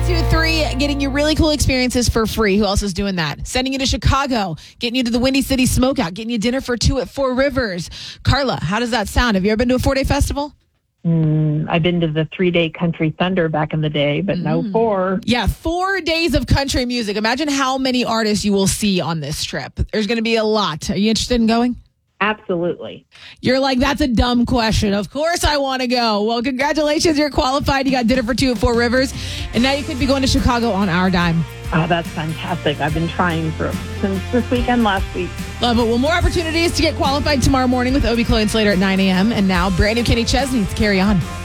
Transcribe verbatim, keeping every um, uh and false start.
two three, getting you really cool experiences for free. Who else is doing that? Sending you to Chicago, getting you to the Windy City Smokeout, getting you dinner for two at Four Rivers. Carla, how does that sound? Have you ever been to a four-day festival? Mm, I've been to the three-day Country Thunder back in the day, but mm. no four. Yeah, four days of country music. Imagine how many artists you will see on this trip. There's going to be a lot. Are you interested in going? Absolutely. You're like, that's a dumb question. Of course I want to go. Well, congratulations. You're qualified. You got dinner for two at Four Rivers. And now you could be going to Chicago on our dime. Oh, that's fantastic. I've been trying for since this weekend last week. Love it. Well, more opportunities to get qualified tomorrow morning with Obie, Chloe, and Slater at nine a.m. And now, brand new Kenny Chesney to carry on.